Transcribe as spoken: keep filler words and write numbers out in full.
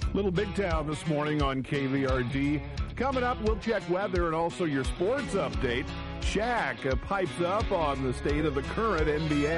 Little Big Town this morning on K V R D. Coming up, we'll check weather and also your sports update. Shaq uh, pipes up on the state of the current N B A.